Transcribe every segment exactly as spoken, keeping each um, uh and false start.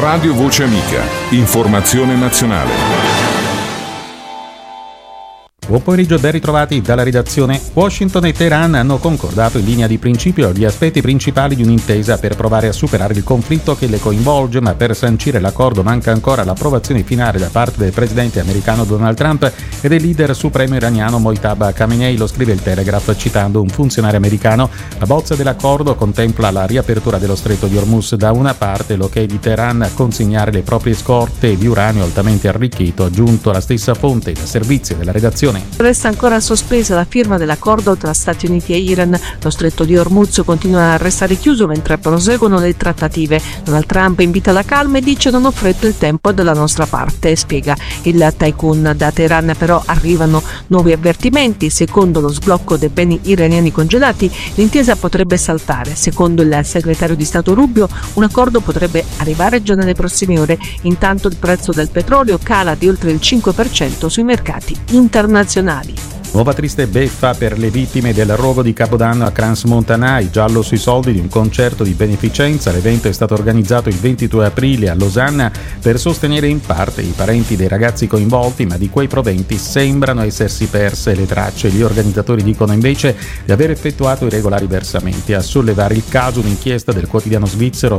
Radio Voce Amica. Informazione nazionale. Buon pomeriggio, ben ritrovati dalla redazione. Washington e Teheran hanno concordato in linea di principio gli aspetti principali di un'intesa per provare a superare il conflitto che le coinvolge, ma per sancire l'accordo manca ancora l'approvazione finale da parte del presidente americano Donald Trump e del leader supremo iraniano Mojtaba Khamenei, lo scrive il Telegraph citando un funzionario americano. La bozza dell'accordo contempla la riapertura dello stretto di Hormuz da una parte, l'ok di Teheran a consegnare le proprie scorte di uranio altamente arricchito, aggiunto la stessa fonte da servizio della redazione. Resta ancora sospesa la firma dell'accordo tra Stati Uniti e Iran. Lo stretto di Hormuz continua a restare chiuso mentre proseguono le trattative. Donald Trump invita la calma e dice: non ho fretta, il tempo è dalla nostra parte, spiega il tycoon. Da Teheran però arrivano nuovi avvertimenti. Secondo lo sblocco dei beni iraniani congelati, l'intesa potrebbe saltare. Secondo il segretario di Stato Rubio, un accordo potrebbe arrivare già nelle prossime ore. Intanto il prezzo del petrolio cala di oltre il cinque per cento sui mercati internazionali. Nuova triste beffa per le vittime del rogo di Capodanno a Crans-Montana, giallo sui soldi di un concerto di beneficenza. L'evento è stato organizzato il ventidue aprile a Losanna per sostenere in parte i parenti dei ragazzi coinvolti, ma di quei proventi sembrano essersi perse le tracce. Gli organizzatori dicono invece di aver effettuato i regolari versamenti. A sollevare il caso un'inchiesta del quotidiano svizzero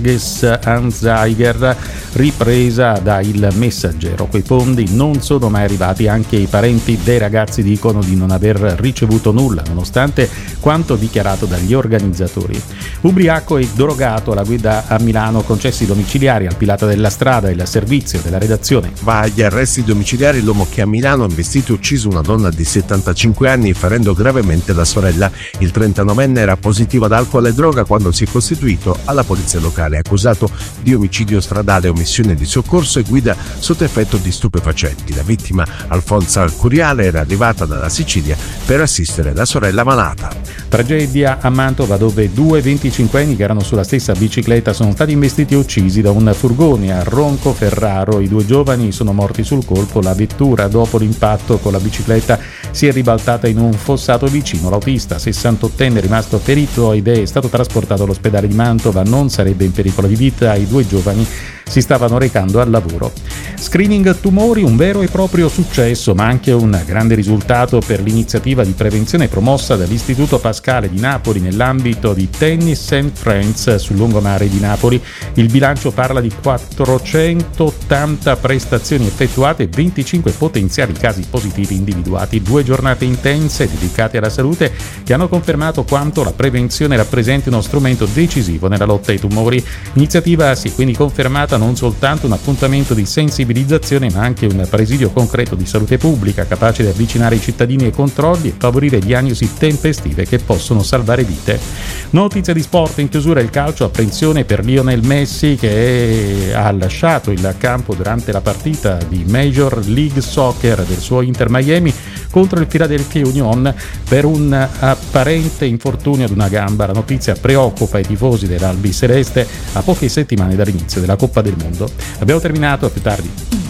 Tages-Anzeiger ripresa da Il Messaggero. Quei fondi non sono mai arrivati, anche i parenti dei ragazzi dicono di non aver ricevuto nulla, nonostante quanto dichiarato dagli organizzatori. Ubriaco e drogato alla guida a Milano, concessi domiciliari al pilota della strada, il servizio della redazione. Va agli arresti domiciliari l'uomo che a Milano ha investito e ucciso una donna di settantacinque anni ferendo gravemente la sorella. Il trentanovenne era positivo ad alcol e droga quando si è costituito alla polizia locale, accusato di omicidio stradale, omissione di soccorso e guida sotto effetto di stupefacenti. La vittima, Alfonsa Curiale, era arrivata dalla Sicilia per assistere la sorella malata. Tragedia a Mantova, dove due venticinquenni che erano sulla stessa bicicletta sono stati investiti e uccisi da un furgone a Roncoferraro. I due giovani sono morti sul colpo. La vettura, dopo l'impatto con la bicicletta, si è ribaltata in un fossato vicino. L'autista, sessantottenne, è rimasto ferito ed è stato trasportato all'ospedale di Mantova. Non sarebbe in pericolo di vita. I due giovani si stavano recando al lavoro. Screening tumori, un vero e proprio successo, ma anche un grande risultato per l'iniziativa di prevenzione promossa dall'Istituto Pascale di Napoli nell'ambito di Tennis and Friends sul lungomare di Napoli. Il bilancio parla di quattrocentottanta prestazioni effettuate e venticinque potenziali casi positivi individuati. Due giornate intense dedicate alla salute che hanno confermato quanto la prevenzione rappresenti uno strumento decisivo nella lotta ai tumori. L'iniziativa si è quindi confermata non soltanto un appuntamento di sensibilizzazione, ma anche un presidio concreto di salute pubblica, capace di avvicinare i cittadini ai controlli e favorire diagnosi tempestive che possono salvare vite. Notizia di sport in chiusura: il calcio, apprensione per Lionel Messi che ha lasciato il campo durante la partita di Major League Soccer del suo Inter Miami contro il Philadelphia Union per un apparente infortunio ad una gamba. La notizia preoccupa i tifosi dell'Albi Celeste a poche settimane dall'inizio della Coppa del Mondo. Abbiamo terminato, a più tardi.